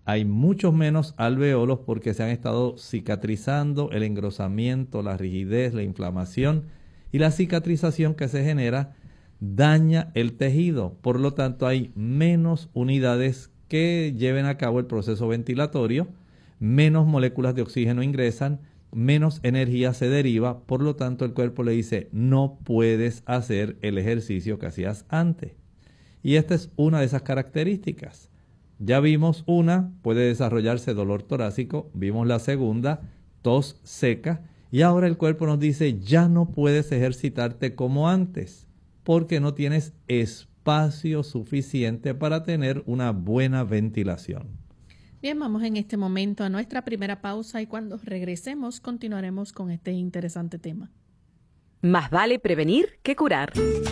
hay muchos menos alvéolos porque se han estado cicatrizando, el engrosamiento, la rigidez, la inflamación y la cicatrización que se genera daña el tejido. Por lo tanto, hay menos unidades que lleven a cabo el proceso ventilatorio, menos moléculas de oxígeno ingresan, menos energía se deriva. Por lo tanto, el cuerpo le dice, no puedes hacer el ejercicio que hacías antes. Y esta es una de esas características. Ya vimos una, puede desarrollarse dolor torácico. Vimos la segunda, tos seca. Y ahora el cuerpo nos dice, ya no puedes ejercitarte como antes, porque no tienes espacio suficiente para tener una buena ventilación. Bien, vamos en este momento a nuestra primera pausa y cuando regresemos continuaremos con este interesante tema. Más vale prevenir que curar.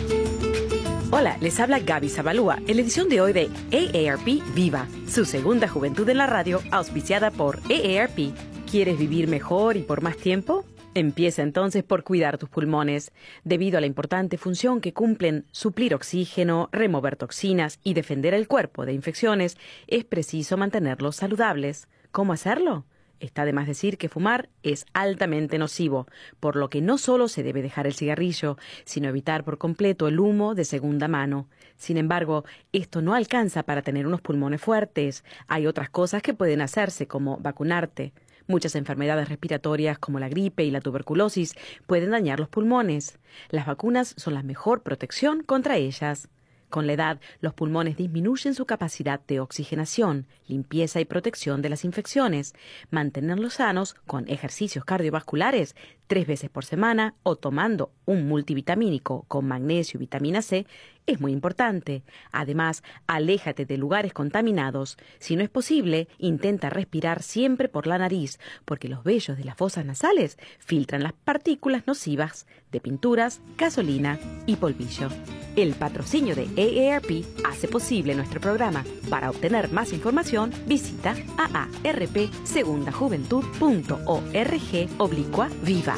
Hola, les habla Gaby Zabalúa en la edición de hoy de AARP Viva, su segunda juventud en la radio, auspiciada por AARP. ¿Quieres vivir mejor y por más tiempo? Empieza entonces por cuidar tus pulmones. Debido a la importante función que cumplen suplir oxígeno, remover toxinas y defender el cuerpo de infecciones, es preciso mantenerlos saludables. ¿Cómo hacerlo? Está de más decir que fumar es altamente nocivo, por lo que no solo se debe dejar el cigarrillo, sino evitar por completo el humo de segunda mano. Sin embargo, esto no alcanza para tener unos pulmones fuertes. Hay otras cosas que pueden hacerse, como vacunarte. Muchas enfermedades respiratorias como la gripe y la tuberculosis pueden dañar los pulmones. Las vacunas son la mejor protección contra ellas. Con la edad, los pulmones disminuyen su capacidad de oxigenación, limpieza y protección de las infecciones. Mantenerlos sanos con ejercicios cardiovasculares 3 veces por semana o tomando un multivitamínico con magnesio y vitamina C es muy importante. Además, aléjate de lugares contaminados. Si no es posible, intenta respirar siempre por la nariz, porque los vellos de las fosas nasales filtran las partículas nocivas de pinturas, gasolina y polvillo. El patrocinio de AARP hace posible nuestro programa. Para obtener más información, visita aarpsegundajuventud.org/viva.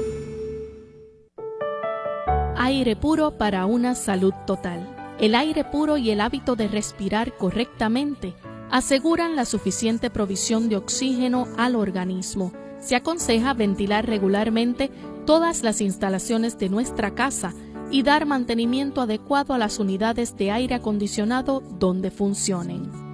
Aire puro para una salud total. El aire puro y el hábito de respirar correctamente aseguran la suficiente provisión de oxígeno al organismo. Se aconseja ventilar regularmente todas las instalaciones de nuestra casa y dar mantenimiento adecuado a las unidades de aire acondicionado donde funcionen.